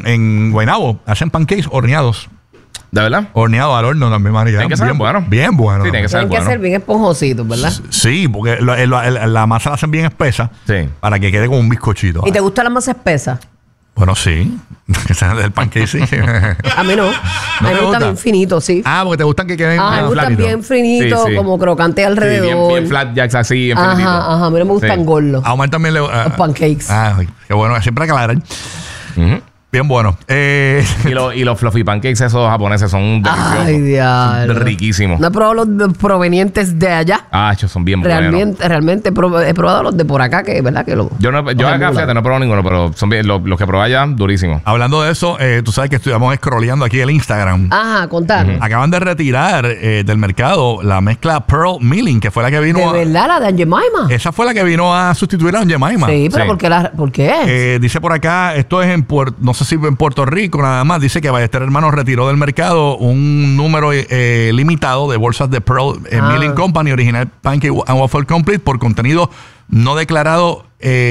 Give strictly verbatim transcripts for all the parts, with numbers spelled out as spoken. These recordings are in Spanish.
en Guaynabo hacen pancakes horneados. ¿De verdad? Horneado al horno también, María. Tiene que ser bien bueno. Bien bueno. Sí, tiene que ser Tienen bueno. que ser bien esponjositos, ¿verdad? Sí, porque la, la, la masa la hacen bien espesa. Sí. Para que quede como un bizcochito. ¿Y te gusta la masa espesa? Bueno, sí. El pancake, sí. A mí no. A mí ¿No me te gusta gusta? bien finito, sí. Ah, porque te gustan que queden Ah, me gustan flatitos. bien finitos, Sí, sí. como crocante Sí, alrededor. bien, bien flat jacks así, bien finitito. Ajá, ajá. A mí no me gustan Sí. gordos. A Omar también le... Uh, Los pancakes. Ah, qué bueno. Siempre aclarar. Ujú. Bien bueno. Eh, Y, lo- y los fluffy pancakes esos japoneses son deliciosos. Ay, diablo. Son riquísimos. No he probado los de- provenientes de allá. Ah, ellos son bien buenos. Realmente, realmente he prob- he probado los de por acá, que verdad que lo. Yo, no, yo los acá, emulan. fíjate, no he probado ninguno, pero son bien, los, los que probé allá, durísimos. hablando de eso, eh, tú sabes que estuvimos scrolleando aquí el Instagram. Ajá, contanos. Acaban de retirar eh, del mercado la mezcla Pearl Milling, que fue la que vino... De a- verdad, la de Aunt Jemima. esa fue la que vino a sustituir a Aunt Jemima. Sí, pero Sí. ¿por qué? La, ¿por qué? Eh, dice por acá, esto es en Puerto, no sé si en Puerto Rico nada más, dice que Ballester Hermanos retiró del mercado un número eh, limitado de bolsas de Pearl eh, Ah. Milling Company, original Pancake and Waffle Complete, por contenido no declarado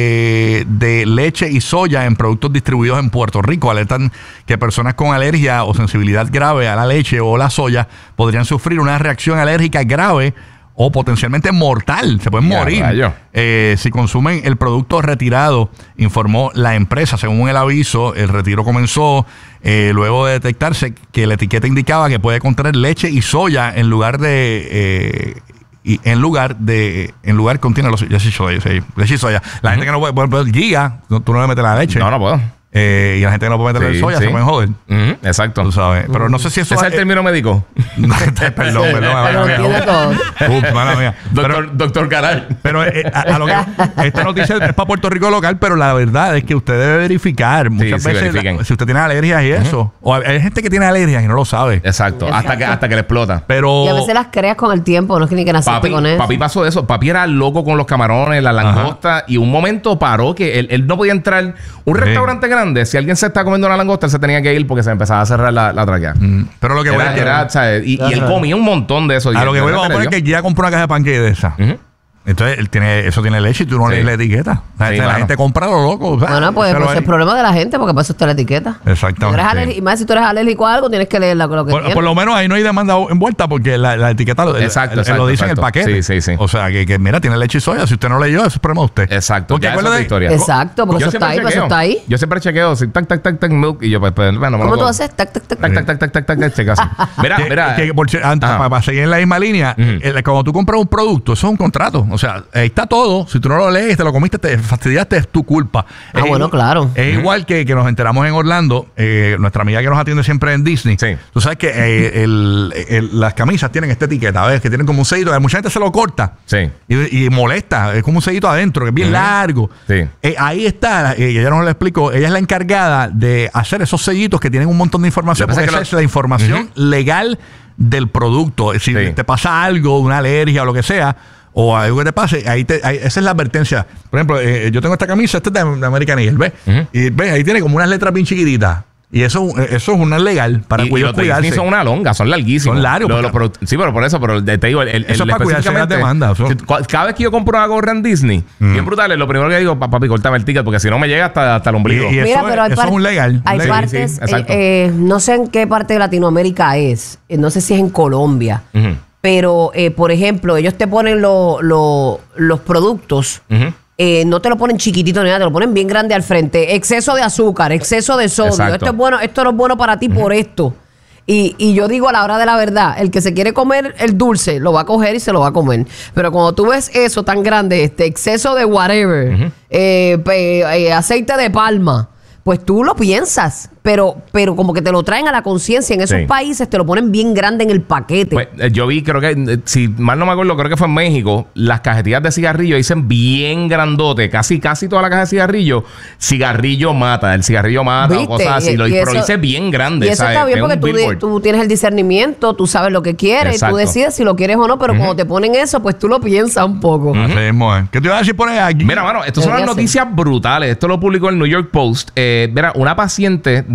eh, de leche y soya en productos distribuidos en Puerto Rico. Alertan que personas con alergia o sensibilidad grave a la leche o la soya podrían sufrir una reacción alérgica grave o potencialmente mortal. Se pueden Ya, morir rayo. eh, si consumen el producto retirado, informó la empresa. Según el aviso, el retiro comenzó eh, luego de detectarse que la etiqueta indicaba que puede contener leche y soya en lugar de... eh, y en lugar de en lugar contiene los leche y soya, sí, leche y soya. La gente que no puede, por ejemplo, giga, no- tú no le metes la leche. No, no puedo. Eh, y la gente que no puede meterle Sí, el soya sí. se pueden joder. Ujú, exacto. Tú sabes. Pero no sé si eso ¿Ese es el eh, término médico? perdón, perdón. Pero mala lo mía. tiene todo. Uf, mala mía. Pero, Doctor, doctor Caral. Pero eh, a, a lo que esta noticia es para Puerto Rico local, pero la verdad es que usted debe verificar muchas sí, veces verifiquen. la- si usted tiene alergias y eso. O hay, hay gente que tiene alergias y no lo sabe. Exacto. Hasta Exacto. que, hasta que le explota. Pero Y a veces las creas con el tiempo, no es que ni que naciste Papi, con eso. papi pasó eso. Papi era loco con los camarones, la langosta. Y un momento paró que él, él no podía entrar. Un Sí. restaurante grande, si alguien se está comiendo una langosta, él se tenía que ir porque se empezaba a cerrar la, la tráquea. Mm, pero lo que voy Era, a era, ¿sabes? Y, y él Ajá. comía un montón de eso. Y a lo él que voy de vamos a repente poner le que ya compró una caja de panqueques de esa. dio. Ujú. Entonces él tiene, eso tiene leche y tú no Sí. lees la etiqueta. La, Sí, gente, la mano. gente compra lo loco. o sea, Bueno, pues, se lo pues es es. el problema de la gente, porque para eso está la etiqueta. Exactamente. Si tú eres alérgico- y más si tú eres alérgico a algo, tienes que leer lo, lo que Por, tiene. por lo menos ahí no hay demanda envuelta porque la, la etiqueta lo, Exacto, el- el- exacto, lo dice en el exacto. paquete. Sí, sí, sí. O sea, que, que mira, tiene leche y soya. Si usted no leyó, eso es problema de usted. Exacto. Porque Ya eso es acuérdate- otra historia. Exacto, porque Yo eso está siempre ahí, pues eso chequeo. está ahí. Yo siempre chequeo, así, tac, tac, tac, tac, milk. Y yo, pues, pues, bueno, me lo ¿Cómo tú como. haces? Tac, tac, tac. Tac, tac, tac, tac, tac, tac, tac, checa así. Mira, Que- mira. que por si- antes, Ajá. para, para seguir en la misma línea, Ujú. el- cuando tú compras un producto, eso es un contrato. O sea, ahí está todo. Si tú no lo lees, te lo comiste, te fastidiaste, es tu culpa. Ah, Es bueno, igual- claro. Es igual que, que nos enteramos en Orlando, eh, nuestra amiga que nos atiende siempre en Disney. Sí. Tú sabes que eh, el- el- las camisas tienen esta etiqueta, ¿ves? Que tienen como un sellito. que Mucha gente se lo corta. Sí. Y, y molesta, es como un sellito adentro, que es bien Ujú. largo. Sí. Eh, ahí está, eh, ella nos lo explicó, ella es la encargada de hacer esos sellitos que tienen un montón de información, Lo que pasa porque es esa que es la información legal del producto. Si Sí. te pasa algo, una alergia o lo que sea, o algo que te pase, ahí, te, ahí esa es la advertencia. Por ejemplo, eh, yo tengo esta camisa, esta es de, de American Eagle, ¿ves? Ujú. Y ves, ahí tiene como unas letras bien chiquititas. Y eso, eso es una legal para Y, y cuidar- los de Disney cuidarse. son una longa, son larguísimos. Son largos, Lo- lo- porque- pero- sí, pero por eso, pero te digo, el, el, Eso el- es para cuidarse de las específicamente- demandas, son- que cua- Cada vez que yo compro una gorra en Disney, bien brutal, lo primero que digo, "Pa- papi, cortame el ticket, porque si no me llega hasta, hasta el ombligo. Y- y- Mira, eso pero hay es- eso par- es un legal, Hay un legal. partes, Sí, sí, exacto. eh, eh, no sé en qué parte de Latinoamérica es, eh, no sé si es en Colombia, Ujú, pero eh, por ejemplo, ellos te ponen lo- lo- los productos, ujú. eh, no te lo ponen chiquitito ni nada, te lo ponen bien grande al frente. Exceso de azúcar, exceso de sodio, Exacto. esto es bueno, esto no es bueno para ti por esto. Y, y yo digo a la hora de la verdad, el que se quiere comer el dulce, lo va a coger y se lo va a comer. Pero cuando tú ves eso tan grande, este exceso de whatever, eh, pe- eh, aceite de palma, pues tú lo piensas, pero, pero como que te lo traen a la conciencia. En esos Sí. países te lo ponen bien grande en el paquete. Pues, eh, yo vi, creo que, eh, si mal no me acuerdo, creo que fue en México, las cajetillas de cigarrillo dicen bien grandote, casi casi toda la caja de cigarrillo, cigarrillo mata, el cigarrillo mata o ¿Viste? cosas así, Y- lo, y pero eso- dice bien grande. Y eso ¿sabes? está bien Es porque un tú, di- billboard. tú tienes el discernimiento, tú sabes lo que quieres, y tú Exacto. decides si lo quieres o no, pero cuando te ponen eso, pues tú lo piensas un poco. Así mismo es. ¿Qué te iba a decir por ahí aquí? Mira, mano, estas son Debería las ser. noticias brutales. Esto lo publicó el New York Post. Eh, mira, una paciente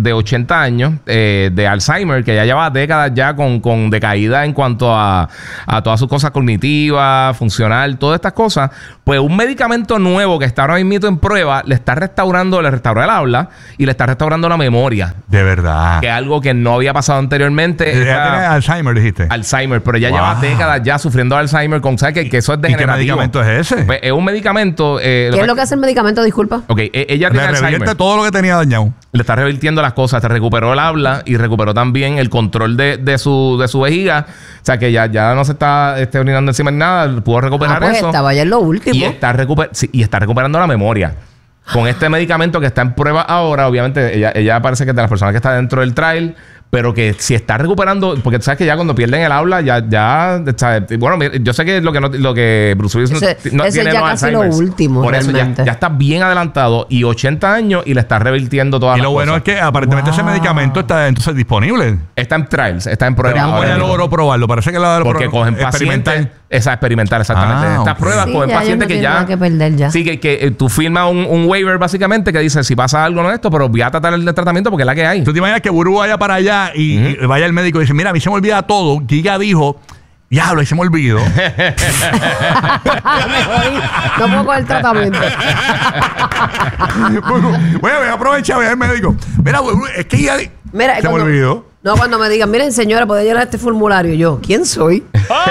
de ochenta años eh, de Alzheimer, que ya lleva décadas ya con, con decaída en cuanto a, a todas sus cosas cognitivas, funcional, todas estas cosas. Pues un medicamento nuevo que está ahora mismo en prueba le está restaurando, le restauró el habla y le está restaurando la memoria. De verdad. Que es algo que no había pasado anteriormente. Ella tiene Alzheimer, dijiste. Alzheimer, pero ella Wow. lleva décadas ya sufriendo Alzheimer con, ¿sabes? Que, que eso es ¿Y qué degenerativo. medicamento es ese? Pues, es un medicamento. Eh, ¿Qué es lo que hace el medicamento? Disculpa. Ok, e- ella Le tiene revierte Alzheimer. todo lo que tenía dañado. Le está revirtiendo las cosas. Te recuperó el habla y recuperó también el control de, de su, de su vejiga. O sea, que ya, ya no se está este, orinando encima de nada. Pudo recuperar Ah, pues eso. estaba ya en lo último. Y está, recuper sí, y está recuperando la memoria. Con este medicamento que está en prueba ahora, obviamente, ella, ella parece que es de las personas que está dentro del trial, pero que si está recuperando, porque tú sabes que ya cuando pierden el habla, ya, ya, ¿sabes? Bueno, mira, yo sé que lo que no, lo que Bruce Willis Ese- no, no ese tiene ya no casi lo Alzheimer's. último, Por eso ya, realmente. ya está bien adelantado y ochenta años y le está revirtiendo todas Y las lo bueno cosas. es que aparentemente ese Wow. medicamento está entonces disponible. Está en trials, está en prueba. Pero ¿cómo ahora ella mismo. logró probarlo? Parece que la Porque cogen pacientes. Esa experimental, exactamente. Ah, Estas ok. pruebas Sí, cogen ya ellos pacientes no que tienen ya. nada que perder ya. Sí, que, que eh, tú firmas un, un waiver básicamente que dice si pasa algo no esto, pero voy a tratar el tratamiento porque es la que hay. ¿Tú te imaginas que Buru vaya para allá y, y vaya el médico y dice, mira, a mí se me olvida todo? Giga dijo, diablo, y se me olvidó. Me jodí. No puedo coger tratamiento. Bueno, voy a aprovechar, voy al médico. Mira, Buru, es que Giga di- Mira, se cuando- me olvidó. No, cuando me digan, miren, señora, ¿puede llenar este formulario? Yo, ¿quién soy?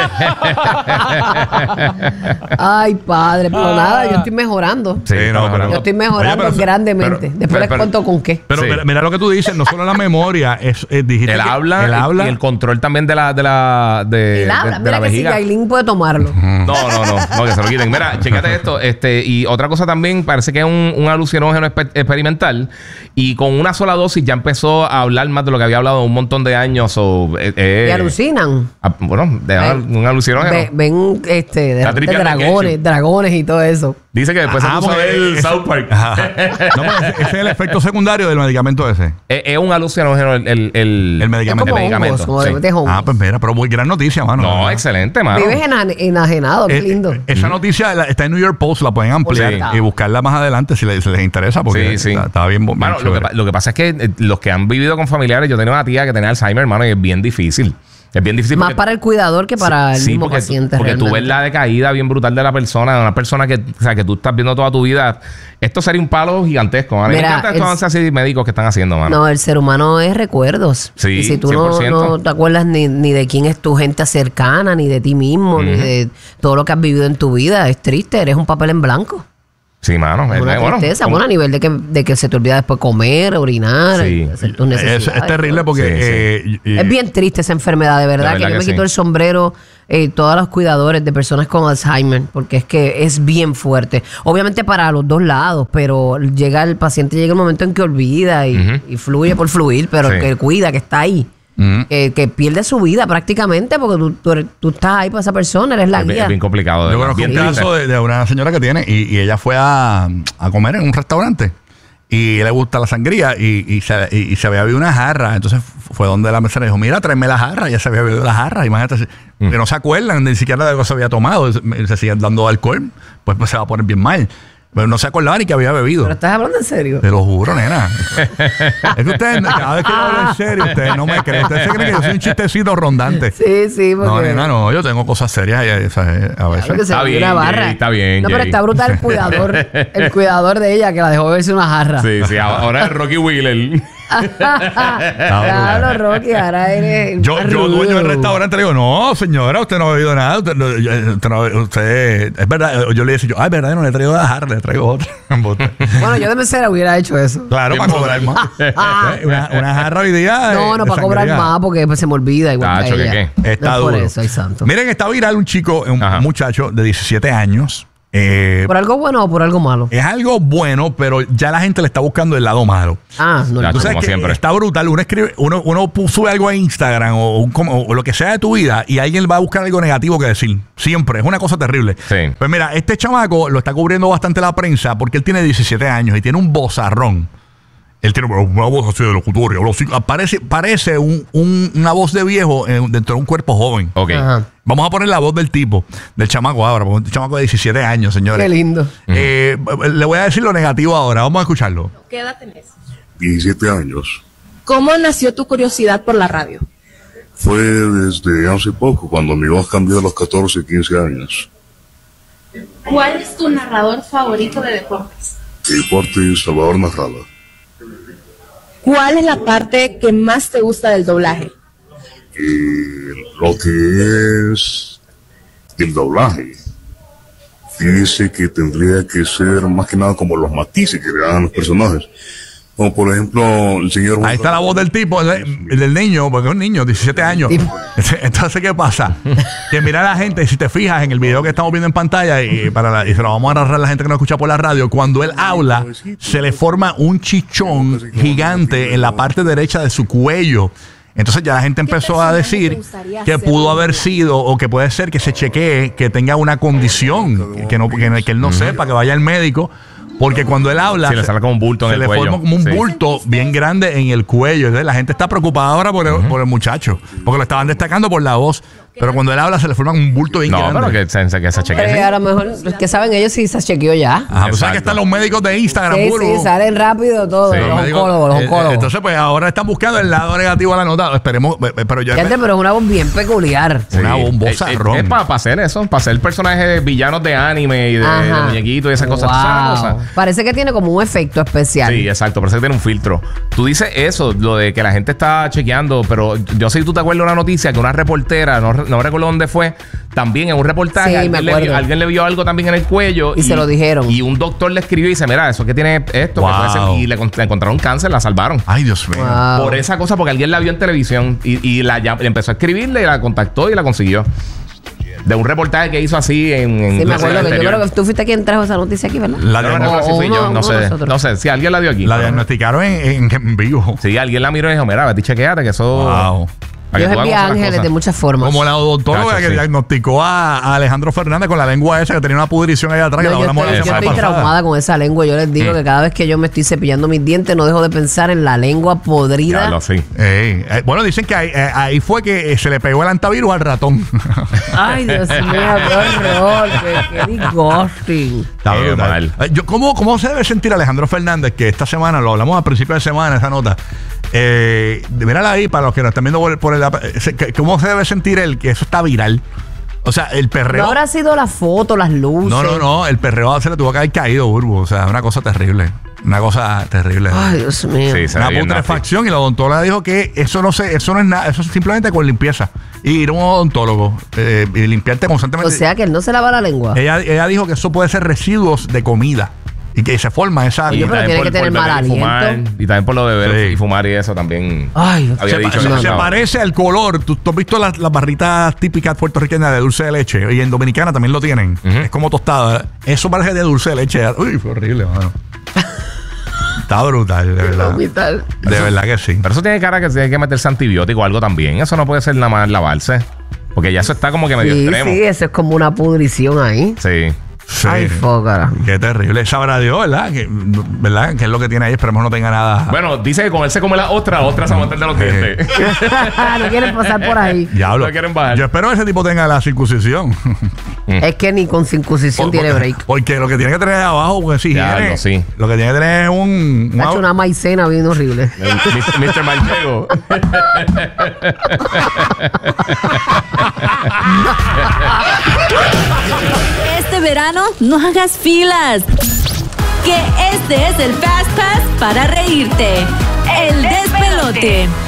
Ay, padre, pero nada, yo estoy mejorando. Sí, Sí, está no, mejorando. Yo estoy mejorando Oye, pero- grandemente. pero- Después pero- les pero- cuento con qué. Pero Sí. mira, mira lo que tú dices, no solo la memoria, es, es dijiste El que- habla, el habla y el control también de la de la de, El de- habla, de mira la que si vejiga. Yailin puede tomarlo. No, no, no, no, que se lo quiten. Mira, chécate esto. Este, y otra cosa también, parece que es un, un alucinógeno espe- experimental. Y con una sola dosis ya empezó a hablar más de lo que había hablado un montón de años. O, eh, eh, Y alucinan. ah, bueno, de Ven- un alucinógeno. Ve- Ven, este, de Está repente tripeando dragones, ketchup. dragones y todo eso. Dice que después Ah, se puso a porque ver el eso- South Park. Ajá. No, pero ese, ese es el efecto secundario del medicamento ese. Es, es un alucinógeno el, el, el, El medicamento. Es como el medicamento, hongos, como sí. de, de hongos. Ah, pues mira, pero muy gran noticia, mano. No, excelente, mano. Vives ena- enajenado, qué Eh, lindo. eh, esa noticia la- está en New York Post, la pueden ampliar Sí. y buscarla más adelante si les, si les interesa, porque Sí, sí. Está, está bien, bien Mano, lo, que, chévere. pa- lo que pasa es que eh, los que han vivido con familiares, yo tenía una tía que tenía Alzheimer, hermano, y es bien difícil. Es bien difícil. Más porque- para el cuidador que para el Sí, mismo porque, paciente. porque tú ves realmente. la decaída bien brutal de la persona, de una persona que, o sea, que tú estás viendo toda tu vida. Esto sería un palo gigantesco. A mí Mira, me encantan estos el- avances así médicos que están haciendo, mano. No, el ser humano es recuerdos. Sí, y si tú cien por no, ciento. no te acuerdas ni, ni de quién es tu gente cercana, ni de ti mismo, ni de todo lo que has vivido en tu vida, es triste, eres un papel en blanco. Sí, mano. Es una Eh, bueno, tristeza, como- bueno, a nivel de que, de que se te olvida después comer, orinar, Sí. hacer tus Es, necesidades. es terrible porque... Sí, sí. eh, y- Es bien triste esa enfermedad, de verdad, De verdad que yo que me quito sí. el sombrero, eh, todos los cuidadores de personas con Alzheimer, porque es que es bien fuerte. Obviamente para los dos lados, pero llega el paciente, llega el momento en que olvida y, Ujú. y fluye por fluir, pero Sí. el que cuida, que está ahí, Ujú. que, que pierde su vida prácticamente, porque tú, tú, eres- tú estás ahí para esa persona, eres la es, bien- guía. es bien complicado. de Yo verdad, conozco un bien triste. caso de, de una señora que tiene y, y ella fue a, a comer en un restaurante y le gusta la sangría y, y, se, y, y se había bebido una jarra. Entonces fue donde la mesera dijo, mira, tráeme la jarra. Ya se había bebido la jarra. Imagínate, si- Mm. que no se acuerdan ni siquiera de lo que se había tomado. Se, se siguen dando alcohol, pues, pues se va a poner bien mal. Pero no se acordaban ni que había bebido. Pero estás hablando en serio. Te lo juro, nena. Es que ustedes, cada vez que yo hablo en serio, ustedes no me creen. Ustedes se creen que yo soy un chistecito rondante. Sí, sí, porque... No, nena, no. Yo tengo cosas serias y, o sea, a veces. Claro que se Está bebió bien, una barra. Jay, está bien, No, pero Jay. está brutal el cuidador. El cuidador de ella que la dejó beberse una jarra. Sí, sí, ahora es Rocky Wheeler. Claro, Rocky, ahora eres. el Yo, más yo dueño del rudo. restaurante, le digo, no, señora, usted no ha bebido nada. Usted, no- usted, no- usted- es verdad. Yo le decía, yo, ay, verdad, yo no le traigo a dejar, le traigo otra. Bueno, yo de mesera hubiera hecho eso. Claro, Bien para cobrar más. una, una jarra hoy día. No, eh, no, de para cobrar sangría. más porque pues, se me olvida igual. Tacho, que ¿qué ella. qué? Está No es por duro. eso, ay santo. Miren, está viral un chico, un Ajá. muchacho de diecisiete años. Eh, ¿Por algo bueno o por algo malo? es algo bueno, pero ya la gente le está buscando el lado malo. Ah, no. Ya, Tú sabes como que siempre. está brutal. Uno escribe, uno, uno pu- sube algo a Instagram o, un com- o lo que sea de tu vida y alguien va a buscar algo negativo que decir. Siempre. Es una cosa terrible. Sí. Pues mira, este chamaco lo está cubriendo bastante la prensa porque él tiene diecisiete años y tiene un vozarrón. Él tiene una voz así de locutorio. habla así. Parece, parece un- un- una voz de viejo en- dentro de un cuerpo joven. Ok. Ajá. Vamos a poner la voz del tipo, del chamaco ahora, porque un chamaco de diecisiete años, señores. Qué lindo. Eh, le voy a decir lo negativo ahora. Vamos a escucharlo. ¿Qué edad tenés? diecisiete años. ¿Cómo nació tu curiosidad por la radio? Fue desde hace poco, cuando mi voz cambió a los catorce, quince años. ¿Cuál es tu narrador favorito de deportes? Deporte Salvador Narrala. ¿Cuál es la parte que más te gusta del doblaje? Y lo que es el doblaje, fíjese que tendría que ser más que nada como los matices que le dan los personajes. Como por ejemplo, el señor... Ahí está la voz del tipo, el, el del niño, porque es un niño, diecisiete años. Entonces, ¿qué pasa? Que mira a la gente, si te fijas en el video que estamos viendo en pantalla, y, para la, y se lo vamos a narrar a la gente que nos escucha por la radio, cuando él habla, se le forma un chichón gigante en la parte derecha de su cuello. Entonces ya la gente empezó a decir que pudo haber sido o que puede ser que se chequee, que tenga una condición, que, no, que, que él no sepa, que vaya al médico. Porque cuando él habla, sí, le sale como un bulto se en el le cuello. forma como un Sí. bulto bien grande en el cuello. Entonces, la gente está preocupada ahora por el, uh-huh. por el muchacho, porque lo estaban destacando por la voz. Pero cuando él habla, se le forma un bulto bien No, grande. pero que se, que se chequee. Pero ¿Sí? a lo mejor, los que saben ellos sí se chequeó ya. Ajá, pues sabes que están los médicos de Instagram, Sí, puro. sí, salen rápido todo. Sí. Los Los médicos, oncólogos, los eh, oncólogos. Entonces, pues ahora están buscando el lado negativo de la nota. Esperemos, eh, eh, pero yo. Gente, pero es una voz bien peculiar. Sí. Una bombosa Es, es, ron. es para hacer eso, para hacer personajes villanos de anime y de, Ajá. de muñequitos y esas cosas. ¿Tú sabes una Wow. cosa? Parece que tiene como un efecto especial. Sí, exacto, parece que tiene un filtro. Tú dices eso, lo de que la gente está chequeando, pero yo sé si tú te acuerdas de una noticia que una reportera, no, no recuerdo dónde fue, también en un reportaje, Sí, me alguien, le acuerdo. vio, alguien le vio algo también en el cuello. Y se lo dijeron. Y un doctor le escribió y dice, mira, eso que tiene esto, Wow. que puede ser, y le, con- le encontraron cáncer, la salvaron. Ay, Dios mío. Wow. Por esa cosa, porque alguien la vio en televisión y, y la llam- le empezó a escribirle y la contactó y la consiguió. De un reportaje que hizo así en... en Sí, me la acuerdo que yo anterior. creo que tú fuiste quien trajo esa noticia aquí, ¿verdad? La, No, no, diagno- no, sí fui uno- yo, no uno de sé. nosotros. No sé, si alguien la dio aquí. la diagnosticaron en, en, en vivo. Sí, alguien la miró y dijo, mira, vete y chequeate que eso... Wow. para que Dios tú envía hagas otras ángeles cosas. de muchas formas. Como la odontóloga Cacho, que sí. diagnosticó a, a Alejandro Fernández con la lengua esa que tenía una pudrición ahí atrás. No, que la yo hablamos estoy, la yo semana estoy pasada. traumada con esa lengua. Yo les digo Mm. que cada vez que yo me estoy cepillando mis dientes, no dejo de pensar en la lengua podrida. Ya lo sé. Ey, eh, bueno, dicen que ahí, eh, ahí fue que eh, se le pegó el antivirus al ratón. Ay, Dios mío, qué horror, qué, qué disgusting. Está Qué brutal. mal. Eh, yo, ¿cómo, ¿Cómo se debe sentir Alejandro Fernández? Que esta semana, lo hablamos al principio de semana, esa nota. Eh, mírala ahí para los que nos están viendo por el, por el- eh, se- que- ¿Cómo se debe sentir él? Que eso está viral. O sea, el perreo. No habrá sido la foto, las luces. No, no, no. El perreo se le tuvo que haber caído, Burbu. O sea, una cosa terrible. Una cosa terrible. Ay, Dios mío. Sí, se Una ve bien putrefacción. Y la odontóloga dijo que eso no se, eso no es nada, eso es simplemente con limpieza. Y ir a un odontólogo eh, y limpiarte O constantemente. sea que él no se lava la lengua. ella, ella dijo que eso puede ser residuos de comida. Y que se forma esa. Oye, pero también tiene que tener beber mal y fumar, aliento. y también por lo de beber Sí. y fumar y eso también. Ay, había Se, dicho pa- que se- no se estaba. parece al color. ¿Tú, tú has visto las, las barritas típicas puertorriqueñas de dulce de leche? Y en Dominicana también lo tienen. Ujú. Es como tostada. Eso parece de dulce de leche. Uy, fue horrible, mano. Está brutal, de verdad. Hospital. De verdad que sí. Pero eso tiene cara que tiene que meterse antibiótico o algo también. Eso no puede ser nada más lavarse. Porque ya eso está como que medio Sí, extremo. sí, eso es como una pudrición ahí. Sí. Sí. Ay, fócara. Qué terrible. Sabrá Dios, ¿verdad? Que, ¿verdad? ¿Qué es lo que tiene ahí? Esperemos no tenga nada. Bueno, dice que con él se come la ostra, la ostra se va a meter de los Sí. dientes. No quieren pasar por ahí. Diablo. no quieren bajar. Yo espero que ese tipo tenga la circuncisión. Es que ni con circuncisión tiene break. Porque lo que tiene que tener ahí abajo, pues sí. Diablo, tiene- sí. Lo que tiene que tener es un. Ha hecho una maicena bien horrible. El mister Manchego. Este verano no hagas filas. Que este es el Fast Pass para reírte. El despelote.